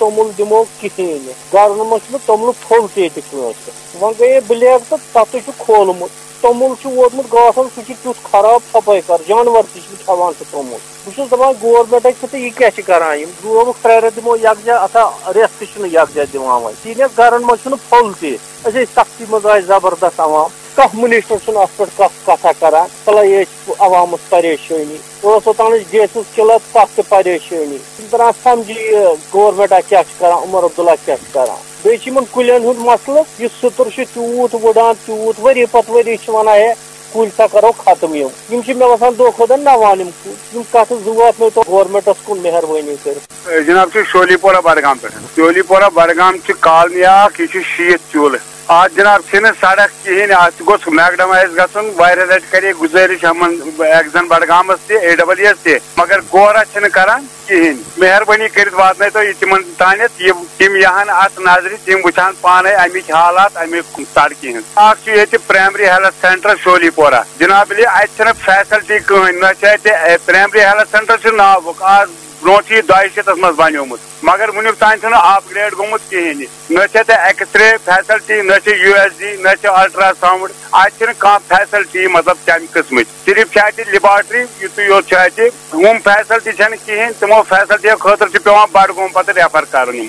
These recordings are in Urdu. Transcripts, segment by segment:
تومل دمو کہین گرن مجھ تومل پھول تیت ون گئی بلیک تو تب کھولمت تومل ووتمت گاسن سہ تیت خراب ژھپے کر جانور تہ کھوان سہ تومل بہت دپان گورمنٹ یہ کیا کران گومک 3 رٮ۪تھ دمو یکجا اتھا رٮ۪تھ تہ یکجا دِوان وۄنۍ تیٖتیٛاہ گرن منٛز چھُنہٕ پھل تہِ أسۍ ٲسۍ سختی منٛز آے زبردست عوام کانٛہہ منسٹر چھُنہٕ اتھ پٮ۪ٹھ کتھا کران فلٲے ٲسۍ عوامس پریشٲنی ٲس اوٚتانۍ گیسٕچ قلت تتھ تہِ پریشٲنی تِم تران سمجھی گورمنٹا کیٛاہ چھُ کران عمر عبداللہ کیٛاہ چھُ کران بیٚیہِ چھِ یِمن کُلٮ۪ن ہُنٛد مسلہٕ یہِ سٕتر چھُ تیوٗت وٕڑان تیوٗت ؤری پتہٕ ؤری چھِ ونان ہے کُلۍ سا کرو ختم یِم چھِ مےٚ باسان دۄہ کھۄتہٕ دۄہ نوان یِم کتھٕ زٕ واتنٲیتو گورمنٹس کُن مہربٲنی کٔرِتھ جناب شولی پورہ بڈگام پہ شولی پورہ بڈگام کالنی اخ یہ 60 چولہٕ آج جناب چھنہ سڑک کہین ات گوٚژھ میکڈمائز گژھُن واریاہ لٹہِ کرے گزٲرش ہمن ایگزن بڈگامس تہِ AWS تہِ مگر غورا چھنہٕ کران کہین مہربٲنی کٔرِتھ واتنٲیتو یہ تمن تانٮ۪تھ تم یہن ات نظرِ تم وٕچھان پانے امِکۍ حالات امیُک سڑکہِ ہٕنٛز اکھ چھُ ییٚتہِ پرائمری ہیلتھ سینٹر شولی پورہ جناب علی اتہِ چھنہٕ فیسلٹی کٕہٕنۍ نہ چھِ اتہِ پرائمری ہیلتھ سینٹر چھُ ناوُک آز برونٹھی 200 منٛز بنیومُت مگر ونیُک تام چھُنہٕ اپ گریڈ گوٚمُت کہیٖنۍ نہ چھِ اتہِ ایکس رے فیسلٹی نہ چھِ USG نہ چھِ الٹرا ساؤنڈ اتہِ چھنہٕ کانٛہہ فیسلٹی مطلب تمہِ قٕسمٕچ صرف چھِ اتہِ لیبارٹری یُتُے یوت چھُ اتہِ ہوم فیسلٹی چھنہٕ کہیٖنۍ تِمو فیسلٹیو خٲطرٕ چھُ پیوان بڈگوم پتہٕ ریفر کرُن.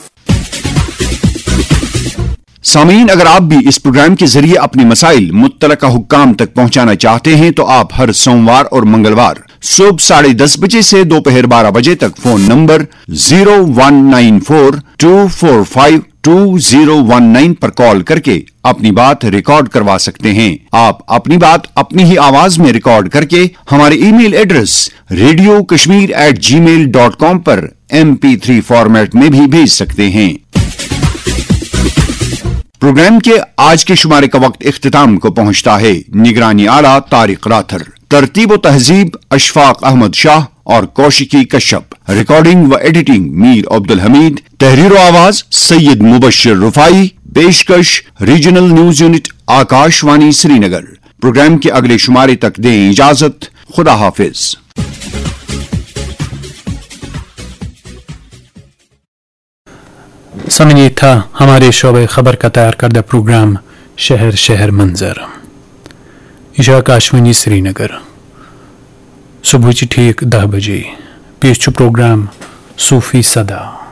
سامعین اگر آپ بھی اس پروگرام کے ذریعے اپنے مسائل متعلقہ حکام تک پہنچانا چاہتے ہیں تو آپ ہر سوموار اور منگلوار صبح 10:30 بجے سے دوپہر 12 بجے تک فون نمبر 0194-245-2019 پر کال کر کے اپنی بات ریکارڈ کروا سکتے ہیں. آپ اپنی بات اپنی ہی آواز میں ریکارڈ کر کے ہمارے ای میل ایڈریس radiokashmir@gmail.com پر MP3 فارمیٹ میں بھی بھیج سکتے ہیں. پروگرام کے آج کے شمارے کا وقت اختتام کو پہنچتا ہے. نگرانی اعلیٰ طارق راتھر، ترتیب و تہذیب اشفاق احمد شاہ اور کوشکی کشپ، ریکارڈنگ و ایڈیٹنگ میر عبدالحمید، تحریر و آواز سید مبشر رفائی، پیشکش ریجنل نیوز یونٹ آکاش وانی سری نگر. پروگرام کے اگلے شمارے تک دیں اجازت. خدا حافظ. سامعین تھا ہمارے شعبہ خبر کا تیار کردہ پروگرام شہر شہر منظر. یہ آکاشوانی سری نگر صبح ٹھیک 10 بجے پیش پروگرام صوفی صدا.